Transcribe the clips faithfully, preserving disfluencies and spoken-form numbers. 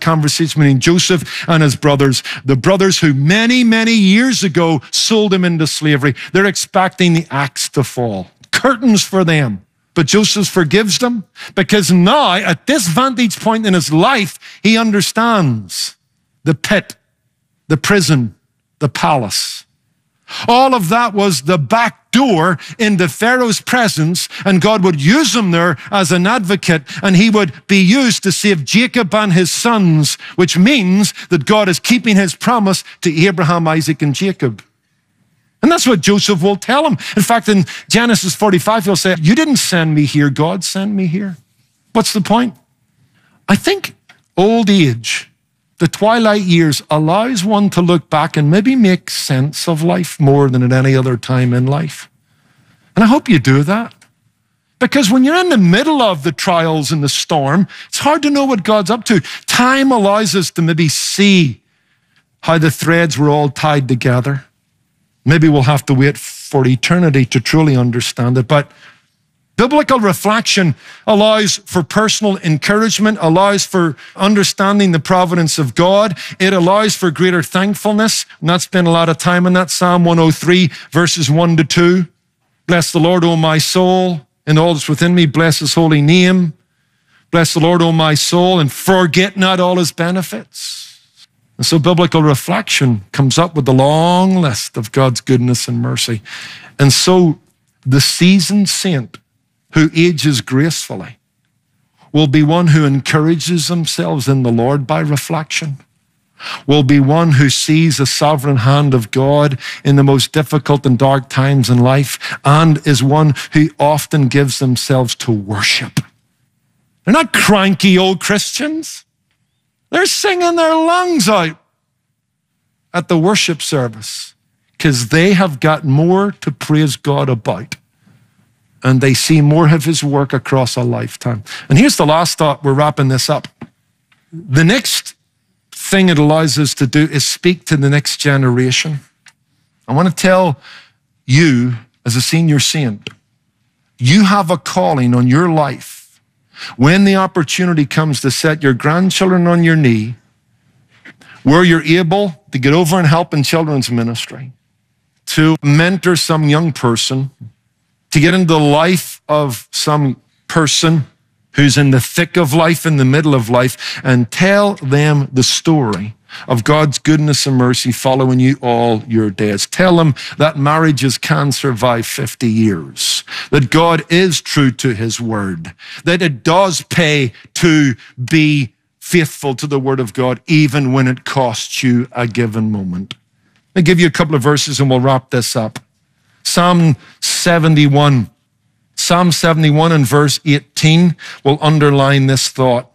conversation between Joseph and his brothers, the brothers who many, many years ago sold him into slavery. They're expecting the axe to fall. Curtains for them. But Joseph forgives them because now, at this vantage point in his life, he understands the pit, the prison, the palace. All of that was the back door into Pharaoh's presence, and God would use him there as an advocate, and he would be used to save Jacob and his sons, which means that God is keeping his promise to Abraham, Isaac, and Jacob. And that's what Joseph will tell him. In fact, in Genesis forty-five, he'll say, you didn't send me here, God sent me here. What's the point? I think old age, the twilight years, allows one to look back and maybe make sense of life more than at any other time in life. And I hope you do that. Because when you're in the middle of the trials and the storm, it's hard to know what God's up to. Time allows us to maybe see how the threads were all tied together. Maybe we'll have to wait for eternity to truly understand it. But biblical reflection allows for personal encouragement, allows for understanding the providence of God. It allows for greater thankfulness. And that's been a lot of time in that. Psalm one oh three, verses one to two. Bless the Lord, O my soul, and all that's within me. Bless his holy name. Bless the Lord, O my soul, and forget not all his benefits. And so biblical reflection comes up with a long list of God's goodness and mercy. And so the seasoned saint who ages gracefully will be one who encourages themselves in the Lord by reflection, will be one who sees the sovereign hand of God in the most difficult and dark times in life, and is one who often gives themselves to worship. They're not cranky old Christians. They're singing their lungs out at the worship service because they have got more to praise God about, and they see more of his work across a lifetime. And here's the last thought. We're wrapping this up. The next thing it allows us to do is speak to the next generation. I want to tell you, as a senior saint, you have a calling on your life. When the opportunity comes to set your grandchildren on your knee, where you're able to get over and help in children's ministry, to mentor some young person, to get into the life of some person who's in the thick of life, in the middle of life, and tell them the story of God's goodness and mercy following you all your days. Tell them that marriages can survive fifty years, that God is true to his word, that it does pay to be faithful to the word of God, even when it costs you a given moment. I'll give you a couple of verses and we'll wrap this up. Psalm seventy-one. Psalm seventy-one and verse eighteen will underline this thought.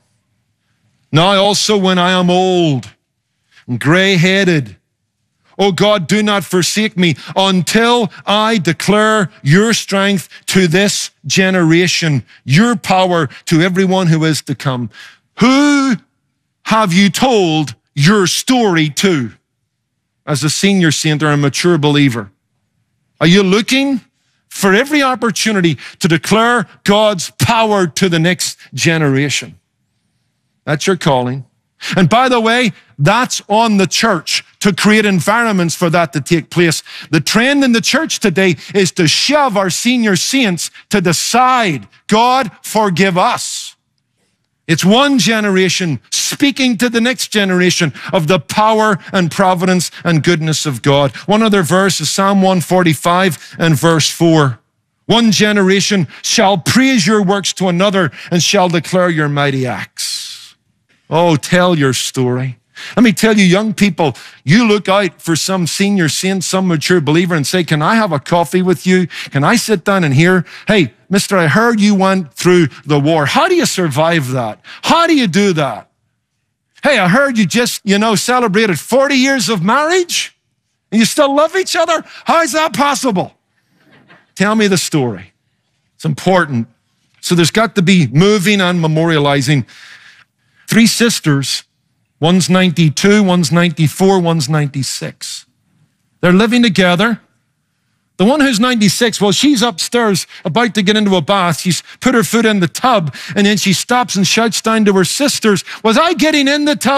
Now also when I am old and gray-headed, O God, do not forsake me until I declare your strength to this generation, your power to everyone who is to come. Who have you told your story to as a senior saint or a mature believer? Are you looking for every opportunity to declare God's power to the next generation? That's your calling. And by the way, that's on the church to create environments for that to take place. The trend in the church today is to shove our senior saints to the side. God, forgive us. It's one generation speaking to the next generation of the power and providence and goodness of God. One other verse is Psalm one forty-five and verse four. One generation shall praise your works to another and shall declare your mighty acts. Oh, tell your story. Let me tell you, young people, you look out for some senior saint, some mature believer, and say, can I have a coffee with you? Can I sit down and hear, hey, mister, I heard you went through the war. How do you survive that? How do you do that? Hey, I heard you just, you know, celebrated forty years of marriage and you still love each other. How is that possible? Tell me the story. It's important. So there's got to be moving and memorializing. Three sisters, one's ninety-two, one's ninety-four, one's ninety-six. They're living together. The one who's ninety-six, well, she's upstairs about to get into a bath. She's put her foot in the tub, and then she stops and shouts down to her sisters, was I getting in the tub?